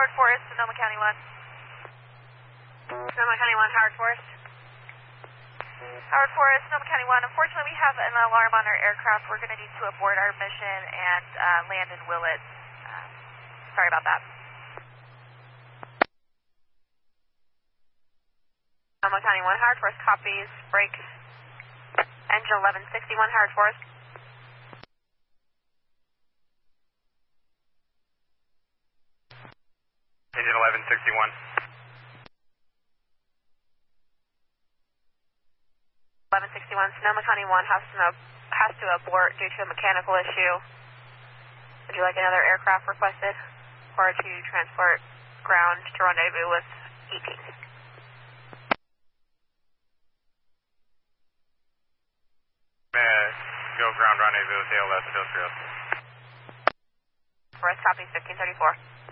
Howard Forest, Sonoma County 1. Sonoma County 1, Howard Forest. Howard Forest, Sonoma County 1. Unfortunately, we have an alarm on our aircraft. We're going to need to abort our mission and land in Willits. Sorry about that. Sonoma County 1, Howard Forest copies. Break. Engine 1161, Howard Forest. Engine 1161. 1161, Sonoma County 1 has to abort due to a mechanical issue. Would you like another aircraft requested? Or to transport ground to rendezvous with ET? Go ground rendezvous with ALS Industrial. Forest copies 1534.